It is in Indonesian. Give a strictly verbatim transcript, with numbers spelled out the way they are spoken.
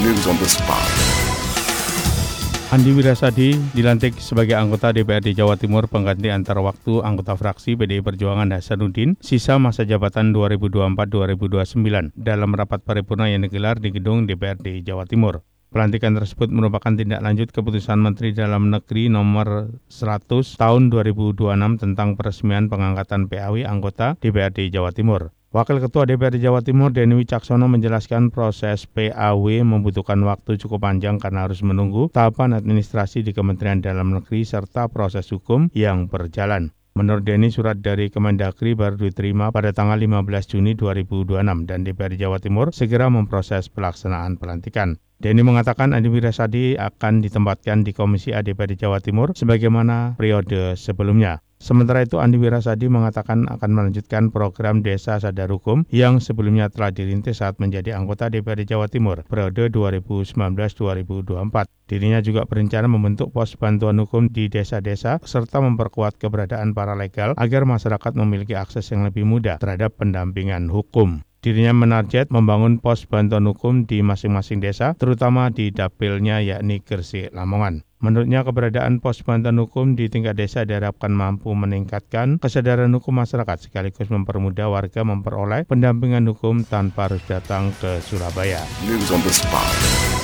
News on the spot. Andi Wirasadi dilantik sebagai anggota D P R D Jawa Timur pengganti antar waktu anggota fraksi P D I Perjuangan Hasanuddin sisa masa jabatan dua ribu dua puluh empat sampai dua ribu dua puluh sembilan dalam rapat paripurna yang digelar di gedung D P R D Jawa Timur. Pelantikan tersebut merupakan tindak lanjut keputusan Menteri Dalam Negeri nomor seratus tahun dua ribu dua puluh enam tentang peresmian pengangkatan P A W anggota D P R D Jawa Timur. Wakil Ketua D P R D Jawa Timur Denny Wicaksono menjelaskan proses P A W membutuhkan waktu cukup panjang karena harus menunggu tahapan administrasi di Kementerian Dalam Negeri serta proses hukum yang berjalan. Menurut Denny, surat dari Kemendagri baru diterima pada tanggal lima belas Juni dua ribu dua puluh enam dan D P R D Jawa Timur segera memproses pelaksanaan pelantikan. Denny mengatakan Andi Wirasadi akan ditempatkan di Komisi A D P R D Jawa Timur sebagaimana periode sebelumnya. Sementara itu, Andi Wirasadi mengatakan akan melanjutkan program Desa Sadar Hukum yang sebelumnya telah dirintis saat menjadi anggota D P R D Jawa Timur periode dua ribu sembilan belas sampai dua ribu dua puluh empat. Dirinya juga berencana membentuk pos bantuan hukum di desa-desa serta memperkuat keberadaan paralegal agar masyarakat memiliki akses yang lebih mudah terhadap pendampingan hukum. Dirinya menarget membangun pos bantuan hukum di masing-masing desa, terutama di dapilnya yakni Gresik, Lamongan. Menurutnya, keberadaan pos bantuan hukum di tingkat desa diharapkan mampu meningkatkan kesadaran hukum masyarakat sekaligus mempermudah warga memperoleh pendampingan hukum tanpa harus datang ke Surabaya. News on the spot.